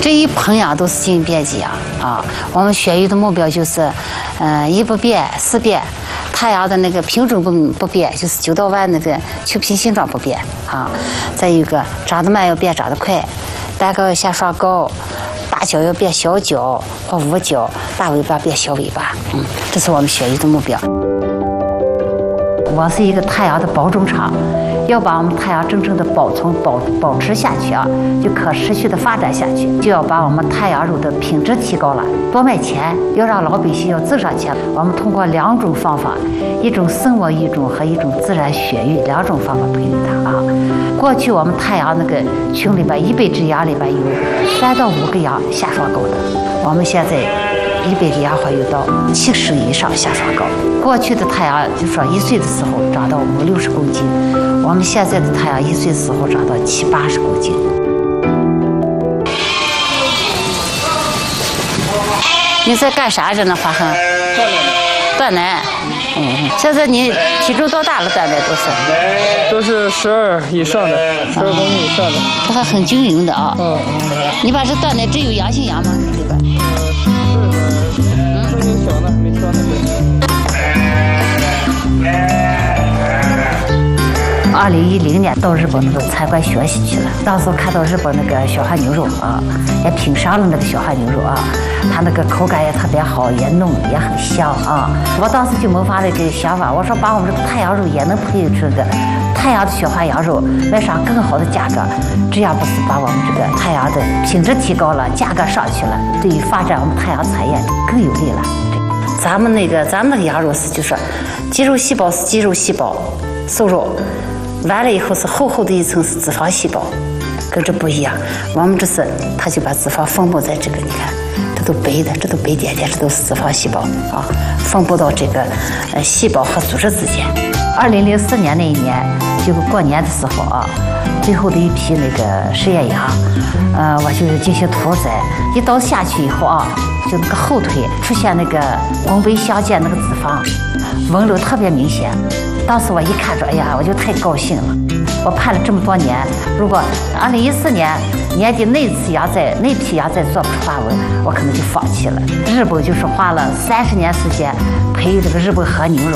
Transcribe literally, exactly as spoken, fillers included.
这一培养都是基因编辑啊啊！我们血育的目标就是，嗯、呃，一不变，四变。太阳的那个品种不不变，就是九道弯那个球皮形状不变啊。再一个长得慢要变长得快，蛋糕要先刷高，大脚要变小脚或五脚，大尾巴变小尾巴。嗯，这是我们血育的目标。我是一个太阳的保种厂，要把我们太阳真正的保存、保保持下去啊，就可持续的发展下去，就要把我们太阳肉的品质提高了，多卖钱，要让老百姓要挣上钱。我们通过两种方法，一种生物育种和一种自然血育两种方法培育它啊。过去我们太阳那个群里边一百只羊里边有三到五个羊下双沟的，我们现在一百个羊会有到七十以上下双高。过去的太阳就说一岁的时候长到五六十公斤，我们现在的太阳一岁的时候长到七八十公斤。你在干啥着呢，华恒？断奶。嗯，现在你体重多大了？断奶都是？ 都是十二以上的，十二公斤以上的。 这还很均匀的啊。 嗯。 你把这断奶只有阳性羊吗？里边？ 嗯，这个小的没挑那个。 二零一零年到日本那个参观学习去了，当时看到日本那个小汉牛肉啊，也品尝了那个小汉牛肉啊，它那个口感也特别好，也嫩也很香啊。我当时就萌发了一个想法，我说把我们这个太阳肉也能培育出这个太阳的小汉羊肉，卖上更好的价格，这样不是把我们这个太阳的品质提高了，价格上去了，对于发展我们太阳产业更有利了。咱们那个咱们那个羊肉是就是肌肉细胞是肌肉细胞，瘦肉。完了以后是厚厚的一层是脂肪细胞，跟这不一样。我们这是，它就把脂肪分布在这个，你看，这都白的，这都白点点，这都是脂肪细胞啊，分布到这个呃细胞和组织之间。二零零四年那一年，就过年的时候啊，最后的一批那个实验羊，呃，我就进行屠宰，一刀下去以后啊，就那个后腿出现那个红白相间那个脂肪，纹路特别明显。当时我一看着，哎呀，我就太高兴了。我盼了这么多年，如果二零一四年年底那次羊宰那批羊宰做不出花纹，我可能就放弃了。日本就是花了三十年时间培育这个日本和牛肉。